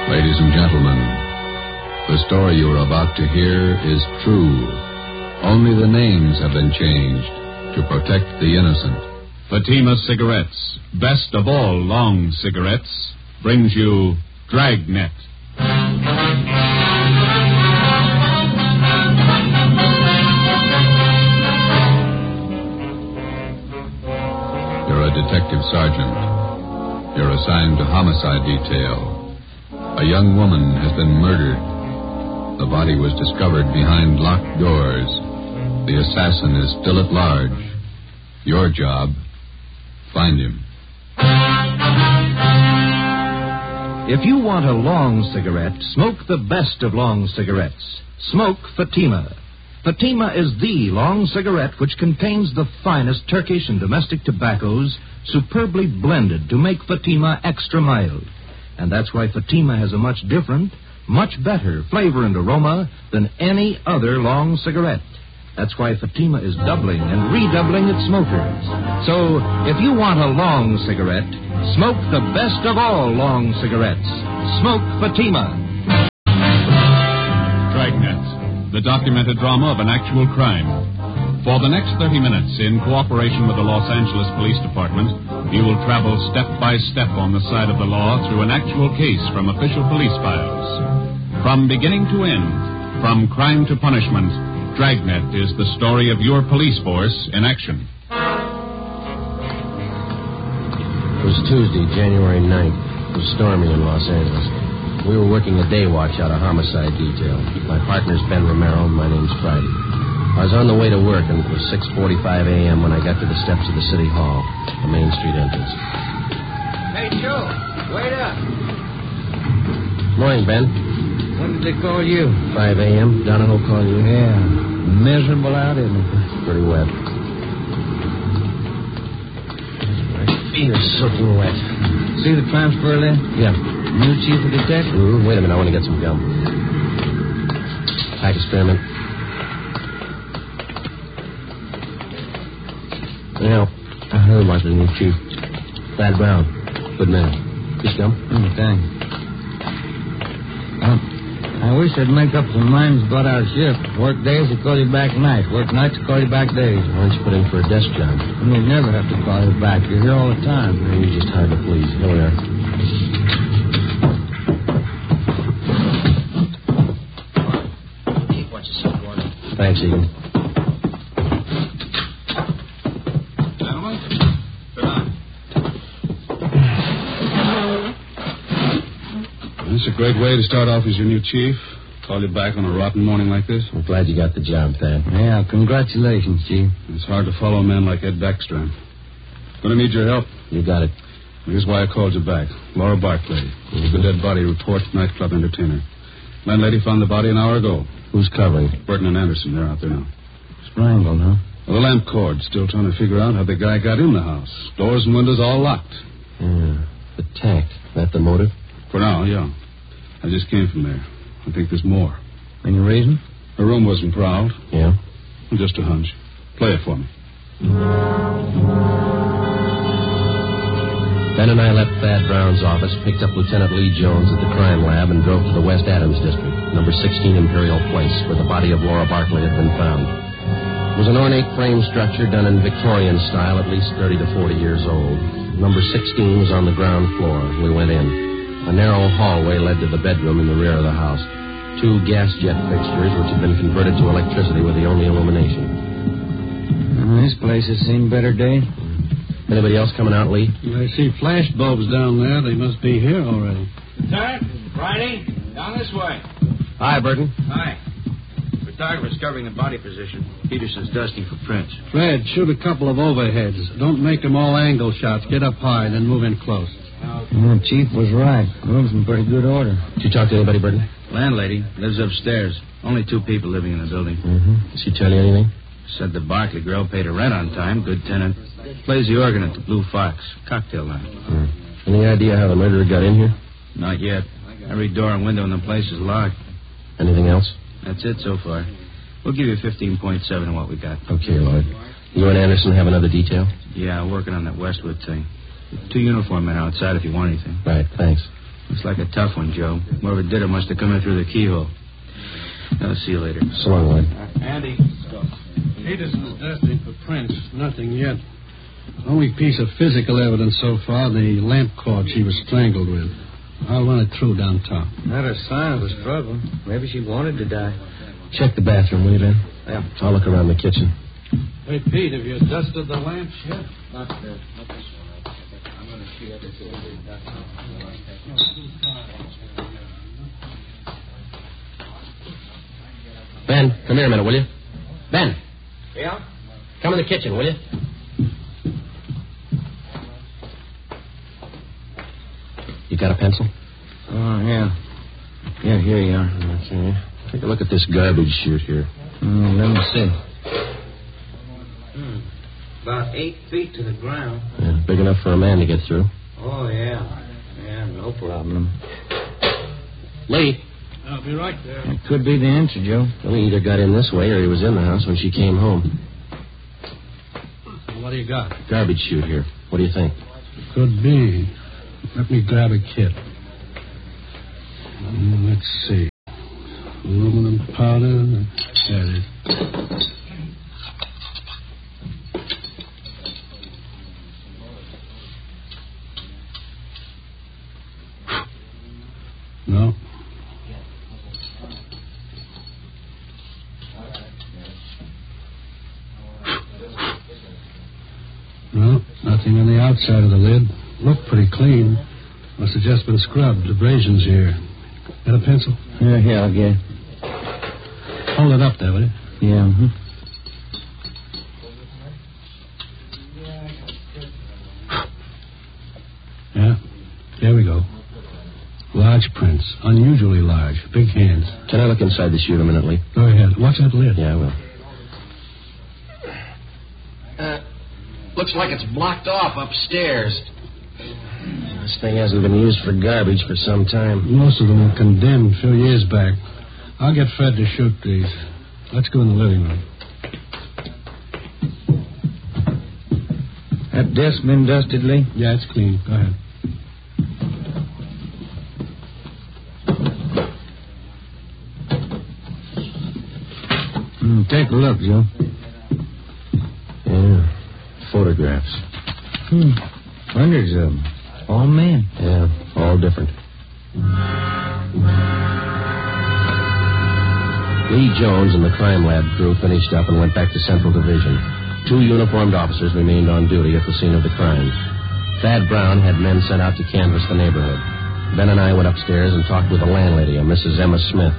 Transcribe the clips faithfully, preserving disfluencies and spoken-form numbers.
Ladies and gentlemen, the story you are about to hear is true. Only the names have been changed to protect the innocent. Fatima Cigarettes, best of all long cigarettes, brings you Dragnet. You're a detective sergeant. You're assigned to homicide detail. A young woman has been murdered. The body was discovered behind locked doors. The assassin is still at large. Your job, find him. If you want a long cigarette, smoke the best of long cigarettes. Smoke Fatima. Fatima is the long cigarette which contains the finest Turkish and domestic tobaccos superbly blended to make Fatima extra mild. And that's why Fatima has a much different, much better flavor and aroma than any other long cigarette. That's why Fatima is doubling and redoubling its smokers. So, if you want a long cigarette, smoke the best of all long cigarettes. Smoke Fatima. Dragnet, the documented drama of an actual crime. For the next thirty minutes, in cooperation with the Los Angeles Police Department, you will travel step by step on the side of the law through an actual case from official police files. From beginning to end, from crime to punishment, Dragnet is the story of your police force in action. It was Tuesday, January ninth. It was stormy in Los Angeles. We were working a day watch out of homicide detail. My partner's Ben Romero, and my name's Friday. I was on the way to work, and it was six forty-five a.m. when I got to the steps of the City Hall, the Main Street entrance. Hey, Joe, wait up. Morning, Ben. When did they call you? five a.m. Donahoe called you? Yeah. Miserable out, isn't it? Pretty wet. My feet are soaking wet. See the transfer there? Yeah. New chief of detectives? Mm-hmm. Wait a minute, I want to get some gum. Pack experiment. Yeah, I heard about the new chief. Thad Brown. Good man. This gum? Oh, thanks. Uh, I wish I'd make up some minds about our shift. Work days, they call you back nights. Work nights, they call you back days. Why don't you put in for a desk job? And they never have to call you back. You're here all the time. You're just hard to please. Here we are. Watch yourself, Warren. Thanks, Egan. It's a great way to start off as your new chief. Call you back on a rotten morning like this. I'm glad you got the job, Thad. Yeah, congratulations, Chief. It's hard to follow a man like Ed Backstrom. Gonna need your help. You got it. Here's why I called you back. Laura Barclay. Mm-hmm. The dead body report, nightclub entertainer. Landlady found the body an hour ago. Who's covering? Burton and Anderson, they're out there now. Strangled, huh? Well, the lamp cord. Still trying to figure out how the guy got in the house. Doors and windows all locked. Yeah. The tank. That the motive? For now, yeah. I just came from there. I think there's more. Any reason? Her room wasn't prowled. Yeah? Just a hunch. Play it for me. Ben and I left Thad Brown's office, picked up Lieutenant Lee Jones at the crime lab, and drove to the West Adams district, number sixteen Imperial Place, where the body of Laura Barclay had been found. It was an ornate frame structure done in Victorian style, at least thirty to forty years old. Number sixteen was on the ground floor. We went in. A narrow hallway led to the bedroom in the rear of the house. Two gas jet fixtures, which had been converted to electricity, were the only illumination. Well, this place has seen better days. Anybody else coming out, Lee? I see flash bulbs down there. They must be here already. Lieutenant, Friday, down this way. Hi, Burton. Hi. Photographer's covering the body position. Peterson's dusting for prints. Fred, shoot a couple of overheads. Don't make them all angle shots. Get up high, then move in close. Well, Chief was right. Room's in pretty good order. Did you talk to anybody, Burton? Landlady lives upstairs. Only two people living in the building. Mm-hmm. Did she tell you anything? Said the Barclay girl paid her rent on time. Good tenant. Plays the organ at the Blue Fox. Cocktail night. Hmm. Any idea how the murderer got in here? Not yet. Every door and window in the place is locked. Anything else? That's it so far. We'll give you fifteen point seven on what we got. Okay, Lloyd. You and Anderson have another detail? Yeah, working on that Westwood thing. Two uniform men outside if you want anything. Right, thanks. Looks like a tough one, Joe. Whoever did it must have come in through the keyhole. I'll see you later. So long, Lloyd. Uh, Andy. Peterson's testing for prints. Nothing yet. Only piece of physical evidence so far, the lamp cord she was strangled with. I'll run it through downtown. Not a sign of a struggle. Maybe she wanted to die. Check the bathroom, will you, Ben? Yeah. I'll look around the kitchen. Hey, Pete, have you dusted the lamps yet? Not yet. I'm going to see everything. Ben, come here a minute, will you? Ben, Yeah? come in the kitchen, will you? You got a pencil? Oh, yeah. Yeah, here you are. Okay. Take a look at this garbage chute here. Mm, let me see. Hmm. About eight feet to the ground. Yeah, big enough for a man to get through. Oh, yeah. Yeah, no problem. Lee. I'll be right there. It could be the answer, Joe. Well, he either got in this way or he was in the house when she came home. What do you got? Garbage chute here. What do you think? Could be. Let me grab a kit. Mm, let's see. Aluminum powder. There it is. No. No, nothing on the outside of the lid. Looked pretty clean. Must have just been scrubbed. Abrasions here. Got a pencil? Yeah, here, I'll get it. Hold it up there, will you? Yeah, mm-hmm. Yeah. There we go. Large prints. Unusually large. Big hands. Can I look inside the chute a minute, Lee? Go ahead. Watch that lid. Yeah, I will. Uh, looks like it's blocked off upstairs. This thing hasn't been used for garbage for some time. Most of them were condemned a few years back. I'll get Fred to shoot these. Let's go in the living room. That desk been dusted, Lee? Yeah, it's clean. Go ahead. Mm, take a look, Joe. Yeah. Photographs. Hmm. Hundreds of them. All men. Yeah, all different. Lee Jones and the crime lab crew finished up and went back to Central Division. Two uniformed officers remained on duty at the scene of the crime. Thad Brown had men sent out to canvass the neighborhood. Ben and I went upstairs and talked with the landlady, a Missus Emma Smith.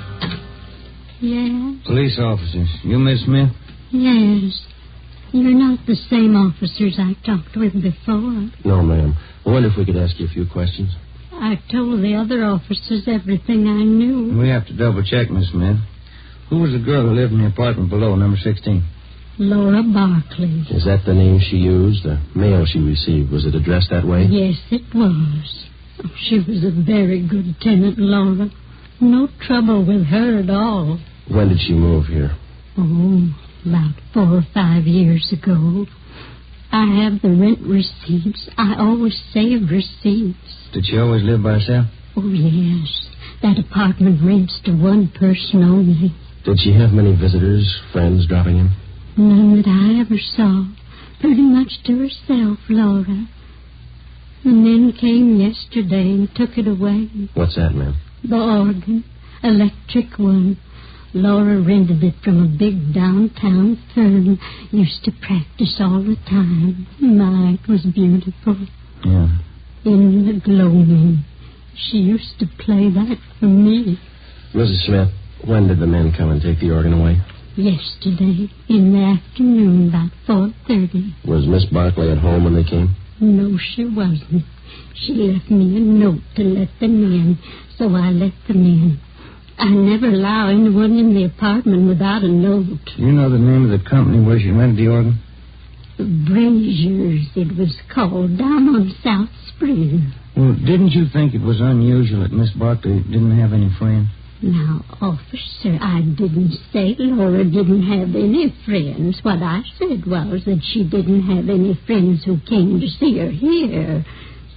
Yes? Police officers. You, Miss Smith? Yes. You're not the same officers I talked with before. No, ma'am. I wonder if we could ask you a few questions. I told the other officers everything I knew. We have to double check, Miss Smith. Who was the girl who lived in the apartment below, number sixteen? Laura Barkley. Is that the name she used? The mail she received, was it addressed that way? Yes, it was. Oh, she was a very good tenant, Laura. No trouble with her at all. When did she move here? Oh, about four or five years ago. I have the rent receipts. I always save receipts. Did she always live by herself? Oh, yes. That apartment rents to one person only. Did she have many visitors, friends dropping in? None that I ever saw. Pretty much to herself, Laura. The men came yesterday and took it away. What's that, ma'am? The organ. Electric one. Laura rented it from a big downtown firm. Used to practice all the time. My, it was beautiful. Yeah. In the gloaming. She used to play that for me. Missus Smith, when did the men come and take the organ away? Yesterday, in the afternoon, about four thirty. Was Miss Barkley at home when they came? No, she wasn't. She left me a note to let them in, so I let them in. I never allow anyone in the apartment without a note. You know the name of the company where she rented the organ? Brazier's, it was called, down on South Spring. Well, didn't you think it was unusual that Miss Barkley didn't have any friends? Now, officer, I didn't say Laura didn't have any friends. What I said was that she didn't have any friends who came to see her here.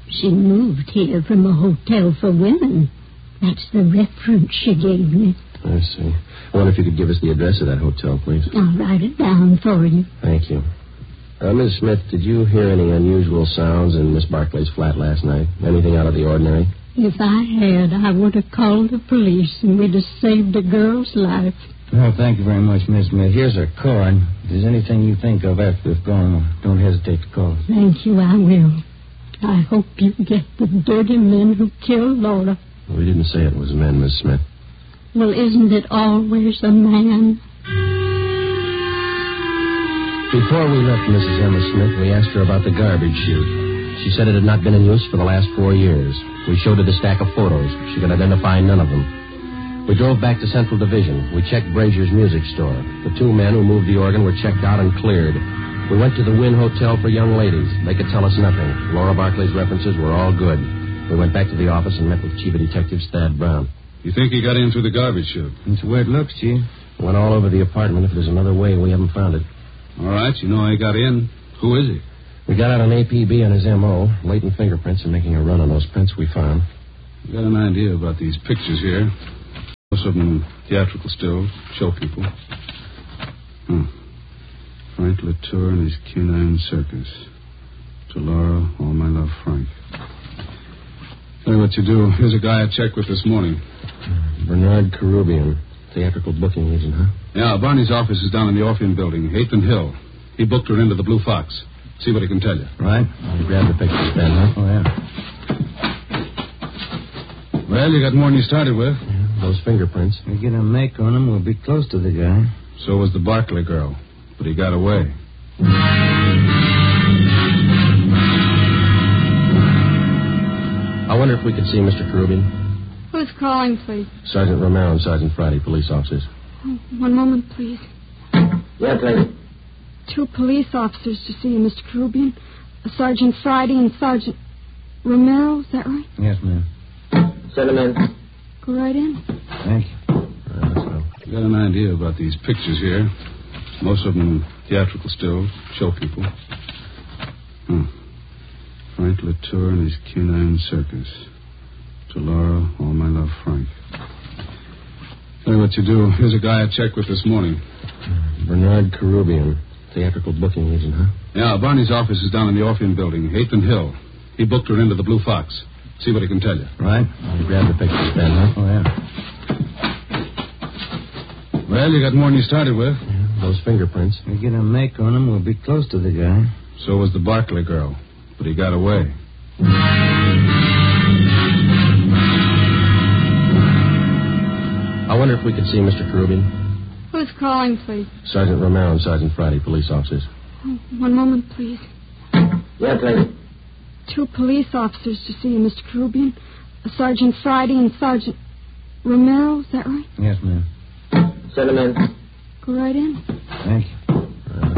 She moved here from a hotel for women. That's the reference she gave me. I see. I wonder if you could give us the address of that hotel, please. I'll write it down for you. Thank you. Uh, Miss Smith, did you hear any unusual sounds in Miss Barclay's flat last night? Anything out of the ordinary? If I had, I would have called the police and we'd have saved a girl's life. Well, thank you very much, Miss Smith. Here's her card. If there's anything you think of after we've gone, don't hesitate to call us. Thank you, I will. I hope you get the dirty men who killed Laura. We didn't say it was men, Miss Smith. Well, isn't it always a man? Before we left Missus Emma Smith, we asked her about the garbage chute. She said it had not been in use for the last four years. We showed her the stack of photos. She could identify none of them. We drove back to Central Division. We checked Brazier's music store. The two men who moved the organ were checked out and cleared. We went to the Wynn Hotel for young ladies. They could tell us nothing. Laura Barclay's references were all good. We went back to the office and met with Chief of Detectives Thad Brown. You think he got in through the garbage chute? That's the way it looks, Chief. Went all over the apartment. If there's another way, we haven't found it. All right, you know how he got in. Who is he? We got out an A P B on his M O, latent fingerprints, and making a run on those prints we found. You got an idea about these pictures here? Most of them theatrical stills, show people. Hmm. Frank Latour and his Canine Circus. To Laura, all my love, Frank. Tell you what you do. Here's a guy I checked with this morning. Bernard Carubian, theatrical booking agent, huh? Yeah, Barney's office is down in the Orpheum building, eighth and Hill. He booked her into the Blue Fox. See what he can tell you. Right. You grabbed the pictures then, huh? Oh, yeah. Well, you got more than you started with. Yeah, those fingerprints. We get a make on him, we'll be close to the guy. So was the Barclay girl. But he got away. I wonder if we could see Mister Carubian. Who's calling, please? Sergeant Romero and Sergeant Friday, police officers. Oh, one moment, please. Yeah, please. Two police officers to see you, Mister Carubian. Sergeant Friday and Sergeant Romero, is that right? Yes, ma'am. Send them in. Go right in. Thank you. All right, let's go. You got an idea about these pictures here? Most of them theatrical stills, show people. Hmm. Frank Latour and his Canine Circus. To Laura, all my love, Frank. Tell you what you do. Here's a guy I checked with this morning. Bernard Carubian, theatrical booking agent, huh? Yeah, Barney's office is down in the Orpheum building, eighth and Hill. He booked her into the Blue Fox. See what he can tell you. Right. You grabbed the pictures then, huh? Oh, yeah. Well, you got more than you started with. Yeah, those fingerprints. We get a make on him, we'll be close to the guy. So was the Barclay girl. But he got away. I wonder if we could see Mister Carubian. Who's calling, please? Sergeant Romero and Sergeant Friday, police officers. Oh, one moment, please. Yeah, please. Two police officers to see you, Mister Carubian. Sergeant Friday and Sergeant Romero, is that right? Yes, ma'am. Send them in. Go right in. Thank you.